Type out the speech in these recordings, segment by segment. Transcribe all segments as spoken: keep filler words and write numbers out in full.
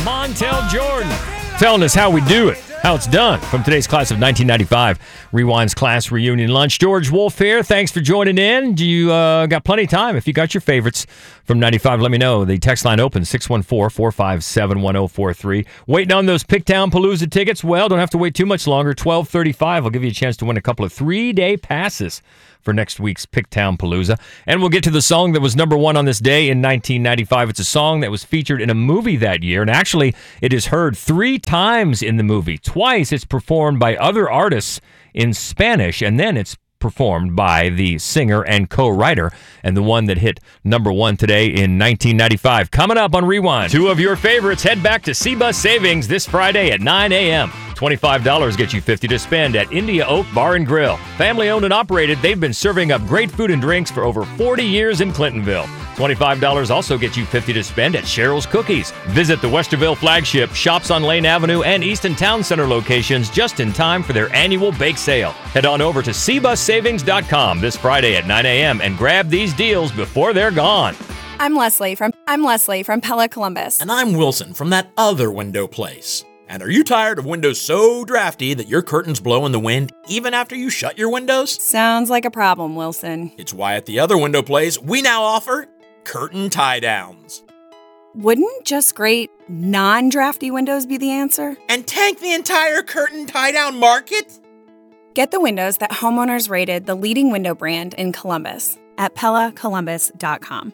Montel Jordan telling us how we do it, how it's done from today's class of nineteen ninety-five. Rewind's class reunion lunch. George Wolf here. Thanks for joining in. You uh, got plenty of time. If you got your favorites from ninety-five, let me know. The text line open six one four, four five seven, one zero four three. Waiting on those Picktown Palooza tickets? Well, don't have to wait too much longer. twelve thirty-five will give you a chance to win a couple of three-day passes for next week's Picktown Palooza. And we'll get to the song that was number one on this day in nineteen ninety-five. It's a song that was featured in a movie that year, and actually it is heard three times in the movie. Twice it's performed by other artists in Spanish, and then it's performed by the singer and co-writer, and the one that hit number one today in nineteen ninety-five. Coming up on Rewind, two of your favorites head back to C-Bus Savings this Friday at nine a.m. twenty-five dollars gets you fifty dollars to spend at India Oak Bar and Grill. Family owned and operated, they've been serving up great food and drinks for over forty years in Clintonville. twenty-five dollars also gets you fifty dollars to spend at Cheryl's Cookies. Visit the Westerville flagship, shops on Lane Avenue, and Easton Town Center locations just in time for their annual bake sale. Head on over to c bus savings dot com this Friday at nine a.m. and grab these deals before they're gone. I'm Leslie from I'm Leslie from Pella Columbus. And I'm Wilson from that other window place. And are you tired of windows so drafty that your curtains blow in the wind even after you shut your windows? Sounds like a problem, Wilson. It's why at the other window place, we now offer curtain tie-downs. Wouldn't just great non-drafty windows be the answer? And tank the entire curtain tie-down market? Get the windows that homeowners rated the leading window brand in Columbus at pella columbus dot com.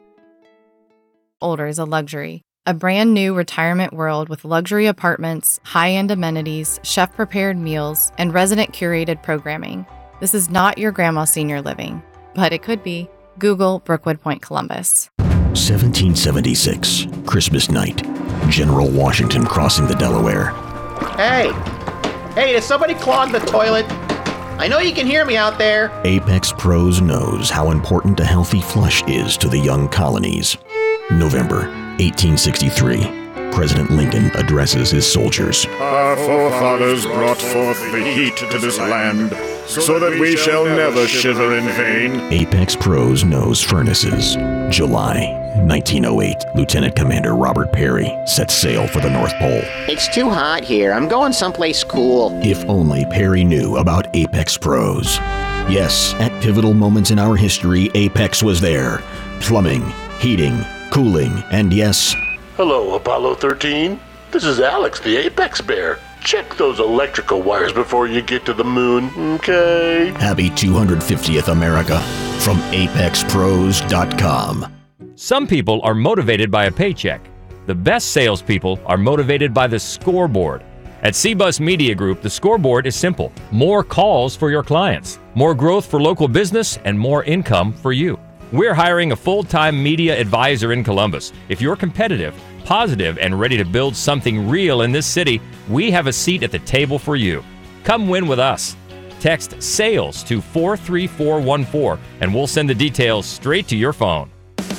Older is a luxury. A brand new retirement world with luxury apartments, high-end amenities, chef-prepared meals, and resident-curated programming. This is not your grandma's senior living, but it could be. Google Brookwood Point Columbus. seventeen seventy-six, Christmas night. General Washington crossing the Delaware. Hey! Hey, did somebody clog the toilet? I know you can hear me out there. Apex Pros knows how important a healthy flush is to the young colonies. November eighteen sixty-three. President Lincoln addresses his soldiers. Our forefathers brought forth the heat to this land, so that we shall never shiver in vain. Apex Pros knows furnaces. July nineteen oh eight. Lieutenant Commander Robert Peary sets sail for the North Pole. It's too hot here. I'm going someplace cool. If only Peary knew about Apex Pros. Yes, at pivotal moments in our history, Apex was there. Plumbing, heating, cooling, and yes... Hello, Apollo thirteen. This is Alex, the Apex Bear. Check those electrical wires before you get to the moon, okay? Happy two hundred fiftieth America from apex pros dot com. Some people are motivated by a paycheck. The best salespeople are motivated by the scoreboard. At C-Bus Media Group, the scoreboard is simple. More calls for your clients, more growth for local business, and more income for you. We're hiring a full-time media advisor in Columbus. If you're competitive, positive, and ready to build something real in this city, we have a seat at the table for you. Come win with us. Text SALES to four three four one four, and we'll send the details straight to your phone.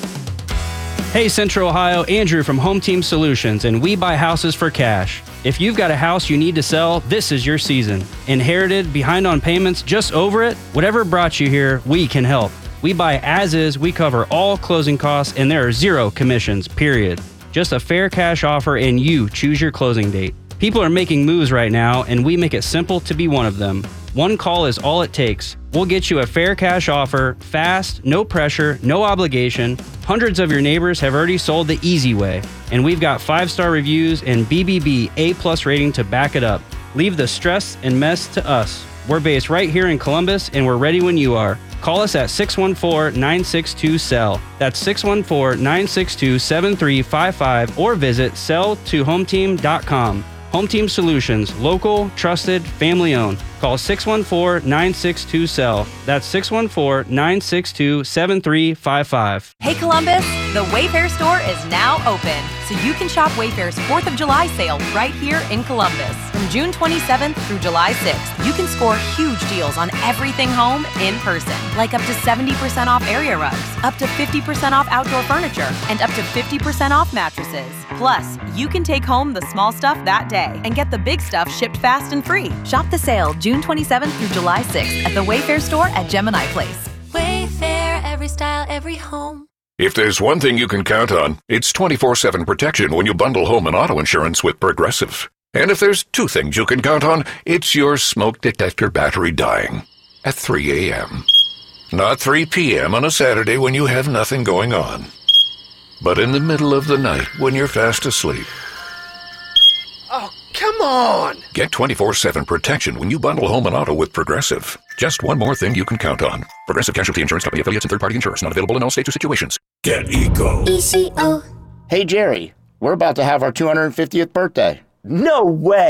Hey Central Ohio, Andrew from Home Team Solutions, and we buy houses for cash. If you've got a house you need to sell, this is your season. Inherited, behind on payments, just over it? Whatever brought you here, we can help. We buy as is, we cover all closing costs, and there are zero commissions, period. Just a fair cash offer and you choose your closing date. People are making moves right now, and we make it simple to be one of them. One call is all it takes. We'll get you a fair cash offer, fast, no pressure, no obligation. Hundreds of your neighbors have already sold the easy way, and we've got five-star reviews and B B B A-plus rating to back it up. Leave the stress and mess to us. We're based right here in Columbus, and we're ready when you are. Call us at six one four, nine six two, S E L L. That's six one four, nine six two, seven three five five or visit sell to home team dot com. Home Team Solutions, local, trusted, family owned. Call six one four, nine six two, S E L L. That's six one four, nine six two, seven three five five. Hey Columbus, the Wayfair store is now open, so you can shop Wayfair's fourth of July sale right here in Columbus. From June twenty-seventh through July sixth, you can score huge deals on everything home in person, like up to seventy percent off area rugs, up to fifty percent off outdoor furniture, and up to fifty percent off mattresses. Plus, you can take home the small stuff that day and get the big stuff shipped fast and free. Shop the sale June twenty-seventh through July sixth at the Wayfair store at Gemini Place. Wayfair, every style, every home. If there's one thing you can count on, it's twenty-four seven protection when you bundle home and auto insurance with Progressive. And if there's two things you can count on, it's your smoke detector battery dying at three a.m. Not three p.m. on a Saturday when you have nothing going on, but in the middle of the night when you're fast asleep. Oh, come on! Get twenty-four seven protection when you bundle home and auto with Progressive. Just one more thing you can count on. Progressive Casualty Insurance Company affiliates and third-party insurers. Not available in all states or situations. Get Eco. E C O. Hey, Jerry, we're about to have our two hundred fiftieth birthday. No way!